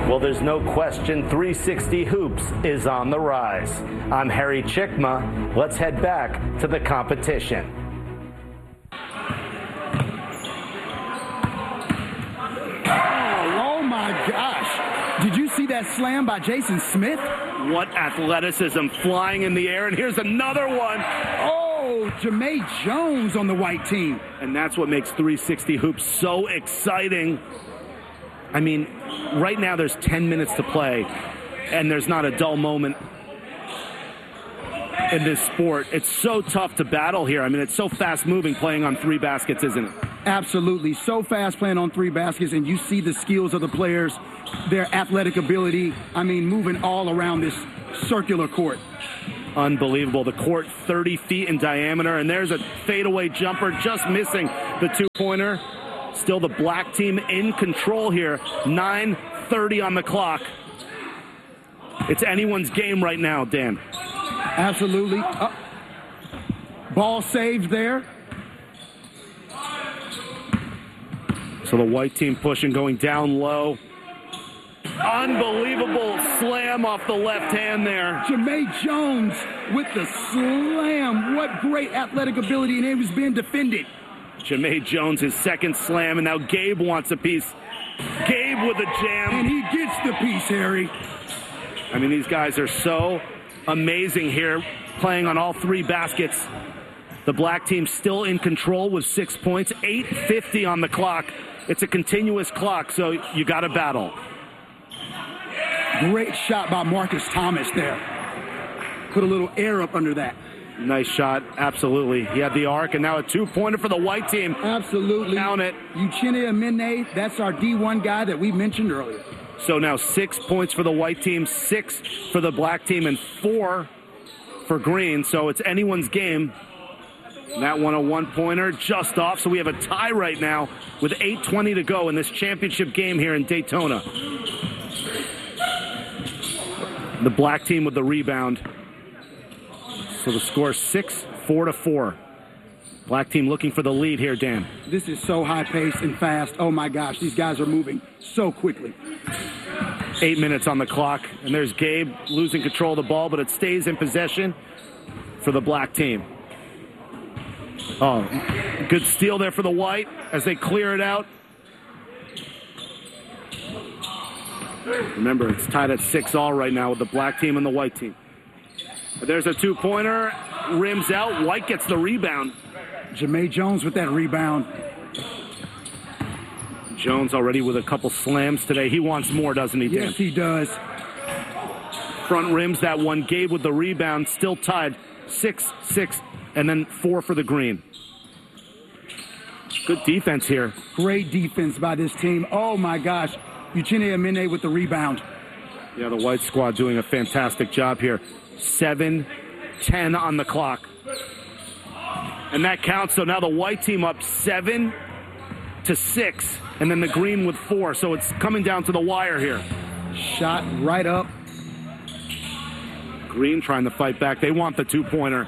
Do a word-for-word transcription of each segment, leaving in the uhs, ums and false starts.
Well, there's no question three sixty Hoops is on the rise. I'm Harry Chickma. Let's head back to the competition. Oh, my gosh. Did you see that slam by Jason Smith? What athleticism flying in the air, and here's another one. Oh, Jahmai Jones on the white team. And that's what makes three sixty Hoops so exciting. I mean, right now there's ten minutes to play, and there's not a dull moment in this sport. It's so tough to battle here. I mean, it's so fast-moving playing on three baskets, isn't it? Absolutely. So fast playing on three baskets, and you see the skills of the players, their athletic ability, I mean, moving all around this circular court. Unbelievable. The court thirty feet in diameter, and there's a fadeaway jumper just missing the two-pointer. Still the black team in control here. nine thirty on the clock. It's anyone's game right now, Dan. Absolutely. Uh, ball saved there. So the white team pushing, going down low. Unbelievable slam off the left hand there. Jahmai Jones with the slam. What great athletic ability, and it was being defended. Jahmai Jones, his second slam, and now Gabe wants a piece. Gabe with a jam. And he gets the piece, Harry. I mean, these guys are so amazing here, playing on all three baskets. The black team still in control with six points, eight fifty on the clock. It's a continuous clock, so you got to battle. Great shot by Marcus Thomas there. Put a little air up under that. Nice shot, absolutely. He had the arc, and now a two-pointer for the white team. Absolutely. Count it. Uchenna Amene, that's our D one guy that we mentioned earlier. So now six points for the white team, six for the black team, and four for green. So it's anyone's game. That one a one-pointer, just off. So we have a tie right now with eight twenty to go in this championship game here in Daytona. The black team with the rebound. So the score six, four to four. Black team looking for the lead here, Dan. This is so high-paced and fast. Oh, my gosh, these guys are moving so quickly. Eight minutes on the clock, and there's Gabe losing control of the ball, but it stays in possession for the black team. Oh, good steal there for the white as they clear it out. Remember, it's tied at six all right now with the black team and the white team. There's a two-pointer, rims out. White gets the rebound. Jahmai Jones with that rebound. Jones already with a couple slams today. He wants more, doesn't he, Dan? Yes, he does. Front rims that one. Gabe with the rebound, still tied. Six, six, and then four for the green. Good defense here. Great defense by this team. Oh, my gosh. Uchenna Amene with the rebound. Yeah, the white squad doing a fantastic job here. seven ten on the clock. And that counts. So now the white team up seven to six, and then the green with four. So it's coming down to the wire here. Shot right up. Green trying to fight back. They want the two-pointer.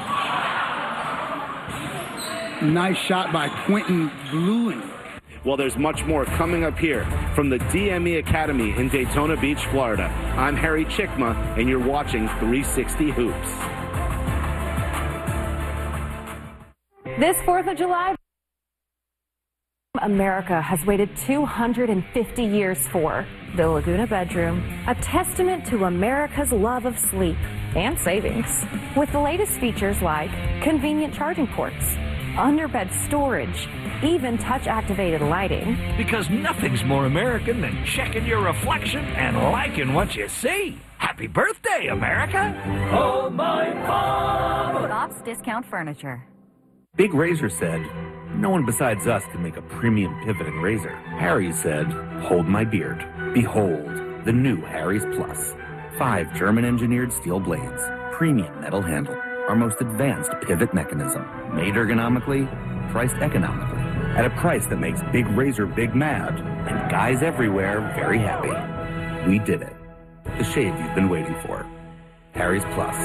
Nice shot by Quentin Lewin. Well, there's much more coming up here from the D M E Academy in Daytona Beach, Florida. I'm Harry Chickma, and you're watching three sixty Hoops. This fourth of July, America has waited two hundred fifty years for. The Laguna Bedroom, a testament to America's love of sleep and savings. With the latest features like convenient charging ports, underbed storage, even touch-activated lighting. Because nothing's more American than checking your reflection and liking what you see. Happy birthday, America! Oh, my God! Bob's Discount Furniture. Big Razor said, no one besides us can make a premium pivot and razor. Harry said, hold my beard. Behold, the new Harry's Plus. Five German-engineered steel blades, premium metal handle, our most advanced pivot mechanism. Made ergonomically, priced economically, at a price that makes Big Razor big mad, and guys everywhere very happy. We did it. The shave you've been waiting for. Harry's Plus.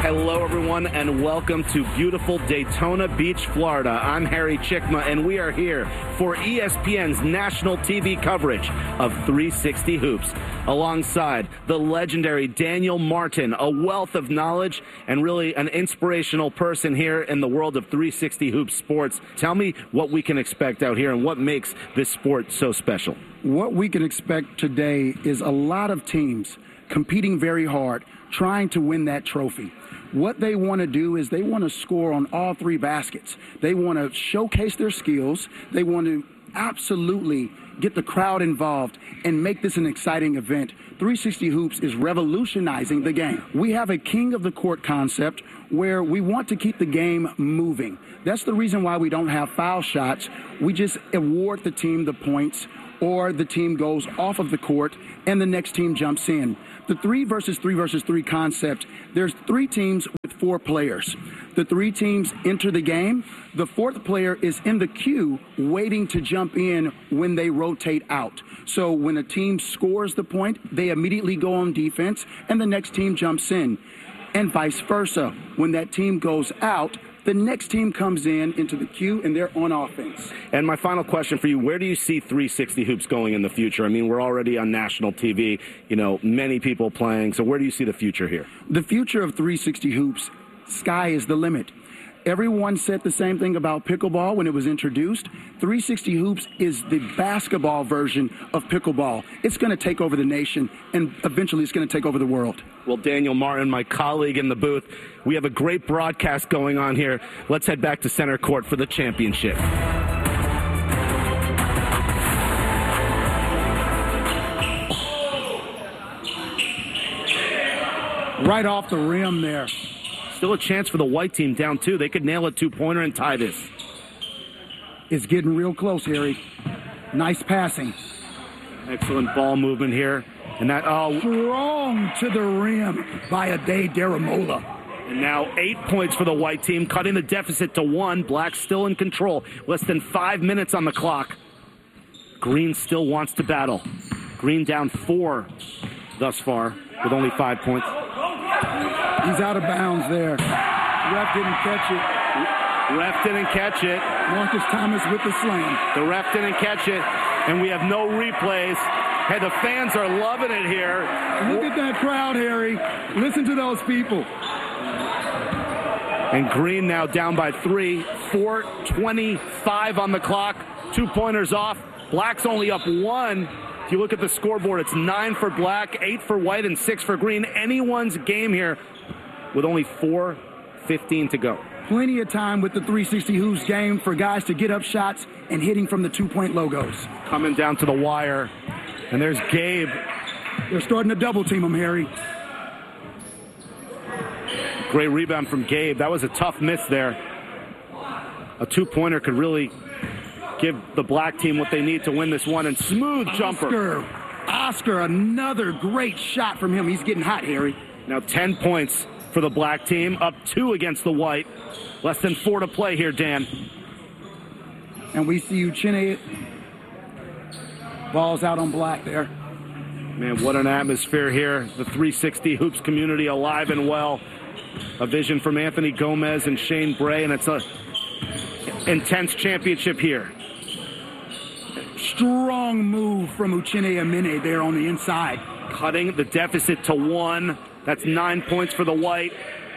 Hello, everyone, and welcome to beautiful Daytona Beach, Florida. I'm Harry Chikma, and we are here for E S P N's national T V coverage of three sixty Hoops, alongside the legendary Daniel Martin, a wealth of knowledge and really an inspirational person here in the world of three sixty Hoops sports. Tell me what we can expect out here and what makes this sport so special. What we can expect today is a lot of teams competing very hard, trying to win that trophy. What they want to do is they want to score on all three baskets. They want to showcase their skills. They want to absolutely get the crowd involved and make this an exciting event. three sixty Hoops is revolutionizing the game. We have a king of the court concept where we want to keep the game moving. That's the reason why we don't have foul shots. We just award the team the points, or the team goes off of the court and the next team jumps in. The three versus three versus three concept, there's three teams with four players. The three teams enter the game. The fourth player is in the queue waiting to jump in when they rotate out. So when a team scores the point, they immediately go on defense and the next team jumps in. And vice versa. When that team goes out, the next team comes in into the queue, and they're on offense. And my final question for you, where do you see three sixty Hoops going in the future? I mean, we're already on national T V, you know, many people playing. So where do you see the future here? The future of three sixty Hoops, sky is the limit. Everyone said the same thing about pickleball when it was introduced. three sixty Hoops is the basketball version of pickleball. It's going to take over the nation, and eventually it's going to take over the world. Well, Daniel Martin, my colleague in the booth, we have a great broadcast going on here. Let's head back to center court for the championship. Right off the rim there. Still a chance for the white team down two. They could nail a two-pointer and tie this. It's getting real close, Harry. Nice passing. Excellent ball movement here. And that, oh. Strong to the rim by Ade Daramola. And now eight points for the white team, cutting the deficit to one. Black still in control. Less than five minutes on the clock. Green still wants to battle. Green down four thus far with only five points. He's out of bounds there. Ref didn't catch it. Ref didn't catch it. Marcus Thomas with the slam. The ref didn't catch it, and we have no replays. Hey, the fans are loving it here. Look at that crowd, Harry. Listen to those people. And Green now down by three. four twenty-five on the clock. Two pointers off. Black's only up one. If you look at the scoreboard, it's nine for Black, eight for White, and six for Green. Anyone's game here with only four fifteen to go. Plenty of time with the three sixty Hoops game for guys to get up shots and hitting from the two-point logos. Coming down to the wire. And there's Gabe. They're starting to double-team him, Harry. Great rebound from Gabe. That was a tough miss there. A two-pointer could really give the Black team what they need to win this one. And smooth jumper. Oscar, Oscar, another great shot from him. He's getting hot, Harry. Now ten points for the Black team, up two against the White. Less than four to play here, Dan. And we see Uchenna. Ball's out on Black there. Man, what an atmosphere here. The three sixty Hoops community alive and well. A vision from Anthony Gomez and Shane Bray, and it's a intense championship here. Strong move from Uchenna Amene there on the inside. Cutting the deficit to one. That's nine points for the White.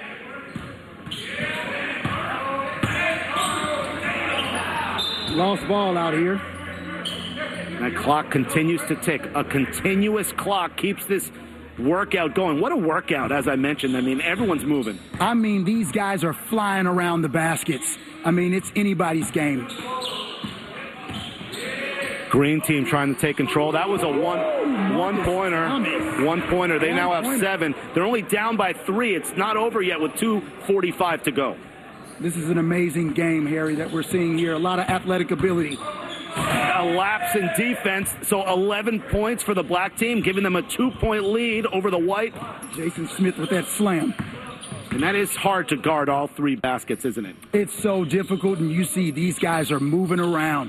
Lost ball out here. That clock continues to tick. A continuous clock keeps this workout going. What a workout, as I mentioned. I mean, everyone's moving. I mean, these guys are flying around the baskets. I mean, it's anybody's game. Green team trying to take control. That was a one, one pointer. One pointer. They now have seven. They're only down by three. It's not over yet with two forty-five to go. This is an amazing game, Harry, that we're seeing here. A lot of athletic ability. A lapse in defense, so eleven points for the Black team, giving them a two-point lead over the White. Jason Smith with that slam. And that is hard to guard all three baskets, isn't it? It's so difficult, and you see these guys are moving around.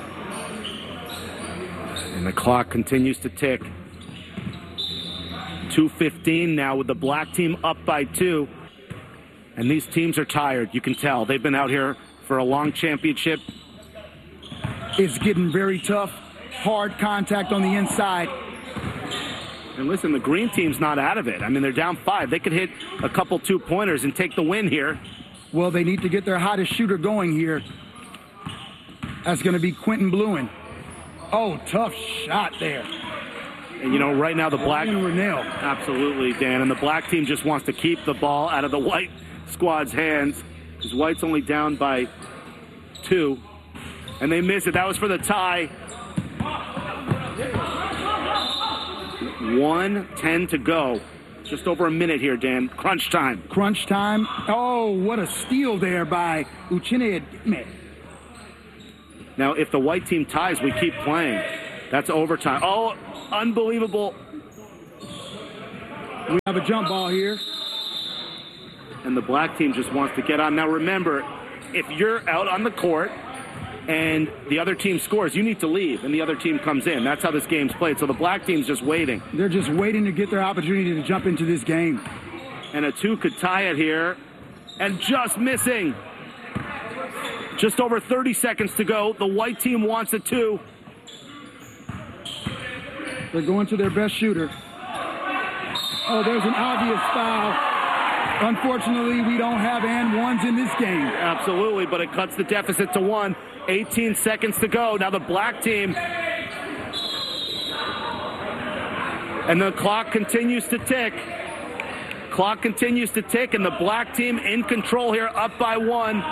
And the clock continues to tick. two fifteen now with the black team up by two. And these teams are tired, you can tell. They've been out here for a long championship. It's getting very tough. Hard contact on the inside. And listen, the green team's not out of it. I mean, they're down five. They could hit a couple two-pointers and take the win here. Well, they need to get their hottest shooter going here. That's going to be Quentin Bluen. Oh, tough shot there. And, you know, right now the black... Rennell. Absolutely, Dan. And the black team just wants to keep the ball out of the white squad's hands because white's only down by two. And they miss it. That was for the tie. one ten to go. Just over a minute here, Dan. Crunch time. Crunch time. Oh, what a steal there by Uchenna Adime. Now, if the white team ties, we keep playing. That's overtime. Oh, unbelievable. We have a jump ball here. And the black team just wants to get on. Now, remember, if you're out on the court and the other team scores, you need to leave, and the other team comes in. That's how this game's played. So the black team's just waiting. They're just waiting to get their opportunity to jump into this game. And a two could tie it here. And just missing. Just over thirty seconds to go. The white team wants a two. They're going to their best shooter. Oh, there's an obvious foul. Unfortunately, we don't have and ones in this game. Absolutely, but it cuts the deficit to one. eighteen seconds to go. Now the black team. And the clock continues to tick. Clock continues to tick, and the black team in control here, up by one.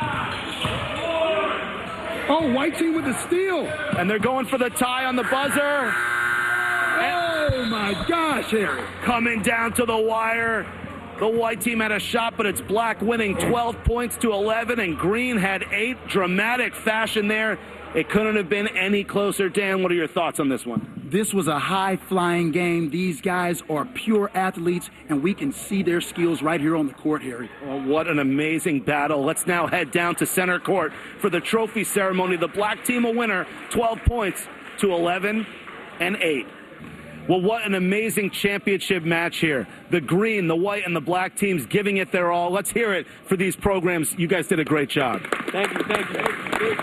Oh, white team with the steal. And they're going for the tie on the buzzer. Oh, my gosh, Harry. Coming down to the wire. The white team had a shot, but it's black winning twelve points to eleven, and green had eight. Dramatic fashion there. It couldn't have been any closer. Dan, what are your thoughts on this one? This was a high-flying game. These guys are pure athletes, and we can see their skills right here on the court, Harry. Well, what an amazing battle. Let's now head down to center court for the trophy ceremony. The black team a winner, twelve points to eleven and eight. Well, what an amazing championship match here. The green, the white, and the black teams giving it their all. Let's hear it for these programs. You guys did a great job. Thank you, thank you.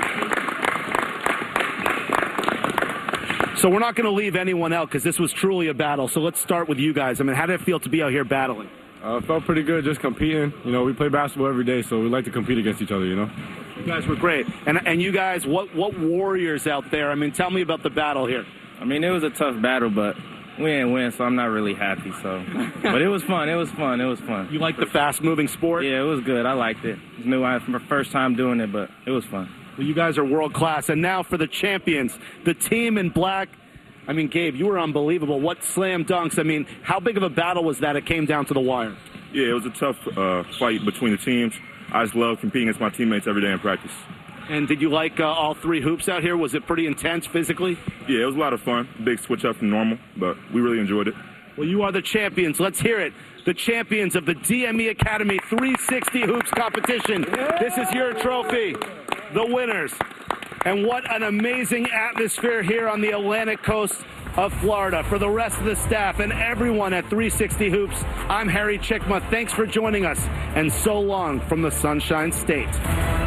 So we're not going to leave anyone out because this was truly a battle. So let's start with you guys. I mean, how did it feel to be out here battling? Uh, it felt pretty good just competing. You know, we play basketball every day, so we like to compete against each other, you know. You guys were great. And and you guys, what, what warriors out there? I mean, tell me about the battle here. I mean, it was a tough battle, but we didn't win, so I'm not really happy. So, but it was fun. It was fun. It was fun. You like the fast-moving sport? Yeah, it was good. I liked it. It was new. I my first time doing it, but it was fun. Well, you guys are world-class. And now for the champions, the team in black. I mean, Gabe, you were unbelievable. What slam dunks. I mean, how big of a battle was that? It came down to the wire. Yeah, it was a tough uh, fight between the teams. I just love competing against my teammates every day in practice. And did you like uh, all three hoops out here? Was it pretty intense physically? Yeah, it was a lot of fun. Big switch up from normal, but we really enjoyed it. Well, you are the champions. Let's hear it. The champions of the D M E Academy three sixty Hoops competition. This is your trophy. The winners. And what an amazing atmosphere here on the Atlantic coast of Florida. For the rest of the staff and everyone at three sixty Hoops, I'm Harry Chickma. Thanks for joining us, and so long from the Sunshine State.